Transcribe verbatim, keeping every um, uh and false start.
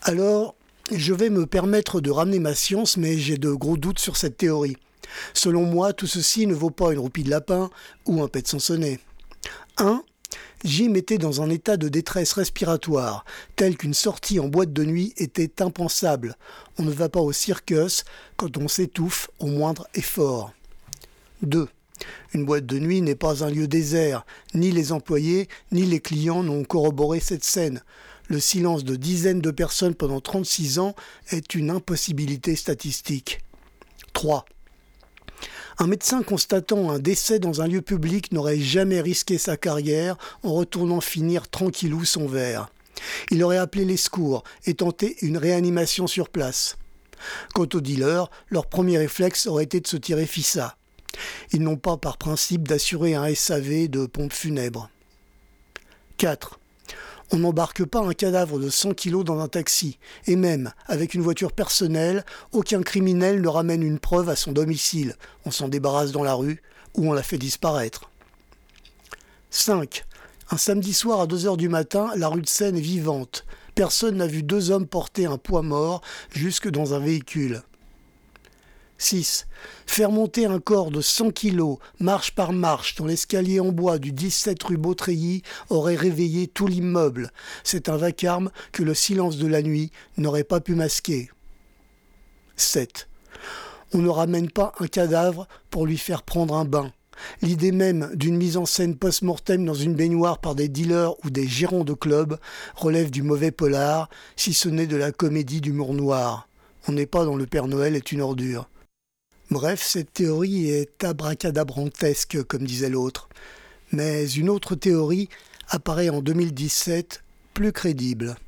Alors, je vais me permettre de ramener ma science, mais j'ai de gros doutes sur cette théorie. Selon moi, tout ceci ne vaut pas une roupie de lapin ou un pet de Sansonnet. un. Jim était dans un état de détresse respiratoire, tel qu'une sortie en boîte de nuit était impensable. On ne va pas au circus quand on s'étouffe au moindre effort. deux. Une boîte de nuit n'est pas un lieu désert. Ni les employés, ni les clients n'ont corroboré cette scène. Le silence de dizaines de personnes pendant trente-six ans est une impossibilité statistique. trois. Un médecin constatant un décès dans un lieu public n'aurait jamais risqué sa carrière en retournant finir tranquillou son verre. Il aurait appelé les secours et tenté une réanimation sur place. Quant aux dealers, leur premier réflexe aurait été de se tirer fissa. Ils n'ont pas par principe d'assurer un S A V de pompe funèbre. quatre. On n'embarque pas un cadavre de cent kilos dans un taxi, et même, avec une voiture personnelle, aucun criminel ne ramène une preuve à son domicile. On s'en débarrasse dans la rue, ou on la fait disparaître. cinq. Un samedi soir à deux heures du matin, la rue de Seine est vivante. Personne n'a vu deux hommes porter un poids mort jusque dans un véhicule. six. Faire monter un corps de cent kilos, marche par marche, dans l'escalier en bois du dix-sept rue Beautreilly aurait réveillé tout l'immeuble. C'est un vacarme que le silence de la nuit n'aurait pas pu masquer. sept. On ne ramène pas un cadavre pour lui faire prendre un bain. L'idée même d'une mise en scène post-mortem dans une baignoire par des dealers ou des gérants de clubs relève du mauvais polar, si ce n'est de la comédie d'humour noir. On n'est pas dans Le Père Noël est une ordure. Bref, cette théorie est abracadabrantesque, comme disait l'autre. Mais une autre théorie apparaît en deux mille dix-sept, plus crédible.